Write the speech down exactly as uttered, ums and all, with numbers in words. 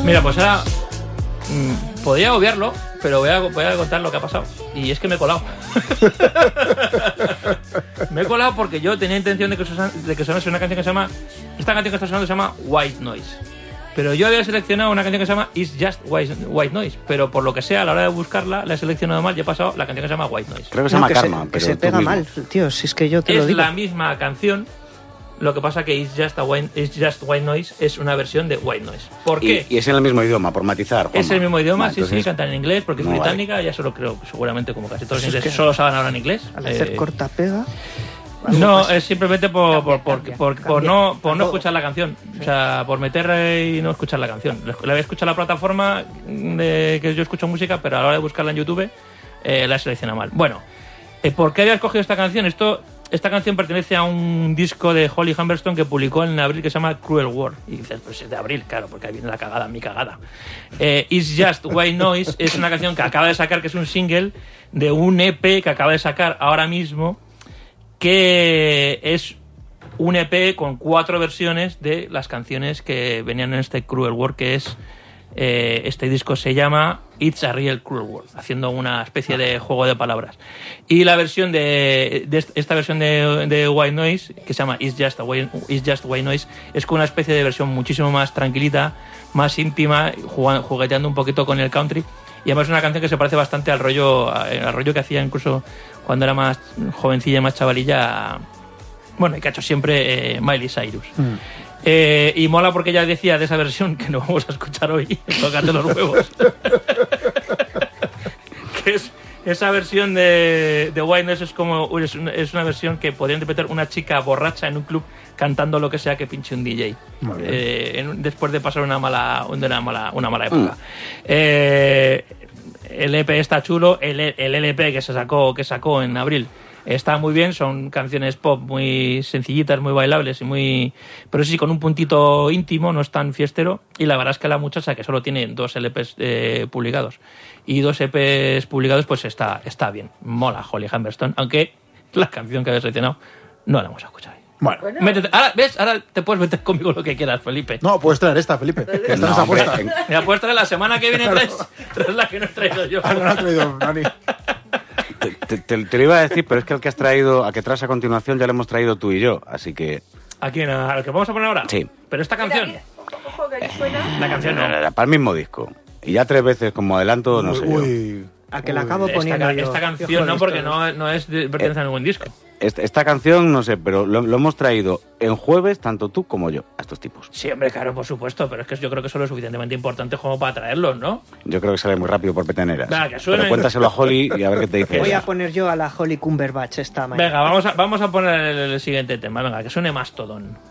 Mira, pues ahora mmm, podría obviarlo, pero voy a, voy a contar lo que ha pasado. Y es que me he colado. Me he colado porque yo tenía intención de que, de que sonase una canción que se llama... Esta canción que está sonando se llama White Noise. Pero yo había seleccionado una canción que se llama It's Just White, White Noise. Pero por lo que sea, a la hora de buscarla, la he seleccionado mal y he pasado la canción que se llama White Noise. Creo que se no, llama que Karma. Se, pero que se pega mismo. mal, tío. Si es que yo te es lo digo. Es la misma canción. Lo que pasa que It's Just, a white, It's Just White Noise es una versión de White Noise. ¿Por qué? Y, y es en el mismo idioma, por matizar. Juanma. Es el mismo idioma, Vale, sí, entonces... sí, cantan en inglés porque es no, británica, vale. ya solo creo, seguramente como casi todos los Eso es ingleses que solo saben hablar en inglés. Al hacer Eh, corta-pega... No, es simplemente por, Cambia, por, por, cambia, por, cambia. por no, por no Todo. escuchar la canción. O sea, por meter y no escuchar la canción. La había escuchado en la plataforma de que yo escucho música, pero a la hora de buscarla en YouTube eh, la he seleccionado mal. Bueno, eh, ¿por qué había escogido esta canción? Esto, esta canción pertenece a un disco de Holly Humberstone que publicó en abril que se llama Cruel World. Y dices, pues es de abril, claro, porque ahí viene la cagada, mi cagada. Eh, It's Just White Noise es una canción que acaba de sacar, que es un single de un E P que acaba de sacar ahora mismo, que es un E P con cuatro versiones de las canciones que venían en este Cruel World, que es eh, este disco se llama It's a Real Cruel World, haciendo una especie de juego de palabras. Y la versión de, de esta versión de, de White Noise, que se llama It's Just, a White, It's Just White Noise, es con una especie de versión muchísimo más tranquilita, más íntima, jugando, jugueteando un poquito con el country. Y además es una canción que se parece bastante al rollo, al rollo que hacía incluso cuando era más jovencilla, más chavalilla, bueno, y que ha hecho siempre eh, Miley Cyrus. Mm. Eh, y mola porque ella decía de esa versión que no vamos a escuchar hoy, tócate los huevos. Que es esa versión de, de White Noise es como es una, es una versión que podría interpretar una chica borracha en un club cantando lo que sea que pinche un D J eh, en, después de pasar una mala una mala una mala época. Mm. Eh, el E P está chulo, el, el L P que se sacó que sacó en abril está muy bien, son canciones pop muy sencillitas, muy bailables y muy, pero sí con un puntito íntimo, no es tan fiestero. Y la verdad es que la muchacha, que solo tiene dos L Ps eh, publicados y dos E Ps publicados, pues está, está bien. Mola Holly Humberstone, aunque la canción que había seleccionado no la hemos escuchado. Bueno, Métete, ahora, ¿ves? Ahora te puedes meter conmigo lo que quieras, Felipe. No, puedes traer esta, Felipe. Esta no, es apuesta. Me puedes traer la semana que viene, traes, traes la que no he traído yo. Ah, no la he traído, Dani. Te, te, te, te lo iba a decir, pero es que el que has traído, a que traes a continuación, ya lo hemos traído tú y yo, así que... ¿A quién? ¿A lo que vamos a poner ahora? Sí. Pero esta canción... Mira, mira. Ojo, que aquí suena. La canción no. Para el mismo disco. Y ya tres veces como adelanto, no uy, sé uy. yo. A que la acabo Esta, poniendo yo. esta canción no, porque no, no es de, pertenece a ningún disco. Esta, esta canción, no sé, pero lo, lo hemos traído en jueves, tanto tú como yo, a estos tipos. Sí, hombre, claro, por supuesto, pero es que yo creo que eso es lo suficientemente importante como para traerlos, ¿no? Yo creo que sale muy rápido por peteneras. Venga, que suene. Pero cuéntaselo a Holly y a ver qué te dice. Voy ella. a poner yo a la Holly Cumberbatch esta mañana. Venga, vamos a, vamos a poner el, el siguiente tema. Venga, que suene Mastodon.